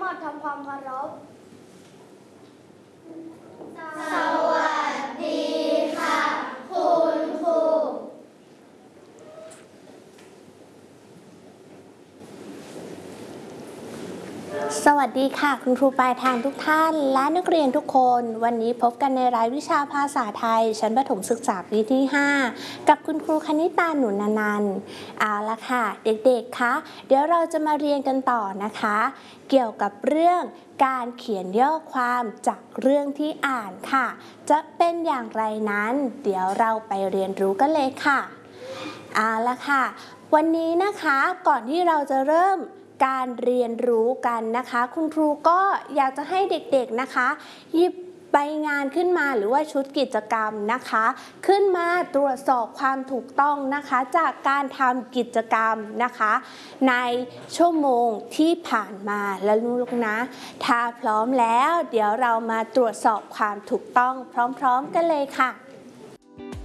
ดทำความเคารพสวัสดีค่ะคุณครูสวัสดีค่ะคุณครูปลายทางทุกท่านและนักเรียนทุกคนวันนี้พบกันในรายวิชาภาษาไทยชั้นประถมศึกษาปีที่ 5กับคุณครูคณิตาหนุนนันท์เอาละค่ะเด็กๆคะเดี๋ยวเราจะมาเรียนกันต่อนะคะเกี่ยวกับเรื่องการเขียนย่อความจากเรื่องที่อ่านค่ะจะเป็นอย่างไรนั้นเดี๋ยวเราไปเรียนรู้กันเลยค่ะเอาละค่ะวันนี้นะคะก่อนที่เราจะเริ่มการเรียนรู้กันนะคะคุณครูก็อยากจะให้เด็กๆนะคะหยิบใบงานขึ้นมาหรือว่าชุดกิจกรรมนะคะขึ้นมาตรวจสอบความถูกต้องนะคะจากการทำกิจกรรมนะคะในชั่วโมงที่ผ่านมาแล้วลูกนะถ้าพร้อมแล้วเดี๋ยวเรามาตรวจสอบความถูกต้องพร้อมๆกันเลยค่ะ